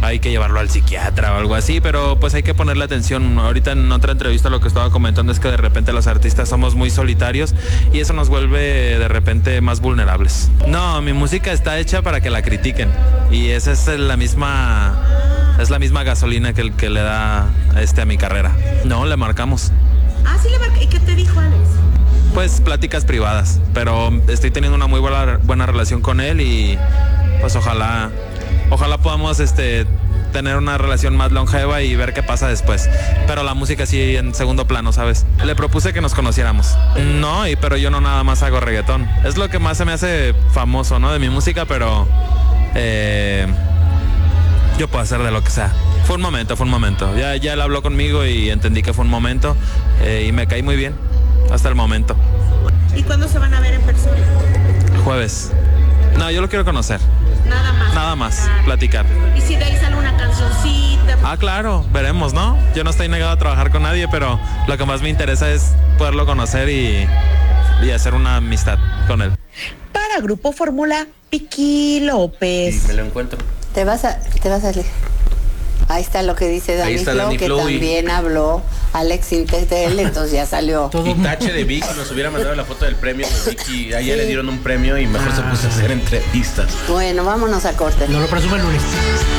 hay que llevarlo al psiquiatra o algo así, pero pues hay que ponerle atención. Ahorita en otra entrevista lo que estaba comentando es que de repente los artistas somos muy solitarios y eso nos vuelve de repente más vulnerables. No, mi música está hecha para que la critiquen y esa es la misma gasolina que le da a mi carrera. No, le marcamos. Ah, sí le marqué. ¿Y qué te dijo Alex? Pues pláticas privadas, pero estoy teniendo una muy buena relación con él y pues ojalá podamos tener una relación más longeva y ver qué pasa después. Pero la música sí en segundo plano, ¿sabes? Le propuse que nos conociéramos. No, pero yo no nada más hago reggaetón. Es lo que más se me hace famoso, ¿no? De mi música, pero yo puedo hacer de lo que sea. Fue un momento. Ya él habló conmigo y entendí que fue un momento y me caí muy bien hasta el momento. ¿Y cuándo se van a ver en persona? Jueves. No, yo lo quiero conocer. Nada más. Platicar. ¿Y si de ahí sale una cancioncita? Ah, claro, veremos, ¿no? Yo no estoy negado a trabajar con nadie, pero lo que más me interesa es poderlo conocer y hacer una amistad con él. Para Grupo Fórmula, Piqui López. Sí, me lo encuentro. Te vas a... Ahí está lo que dice Dani Flow, que Flow también habló Alex Sintetel, entonces ya salió. Y tache de Vicky, nos hubiera mandado la foto del premio de Vicky. A ella le dieron un premio y mejor se puso a hacer entrevistas. Bueno, vámonos a corte. No lo presume el lunes.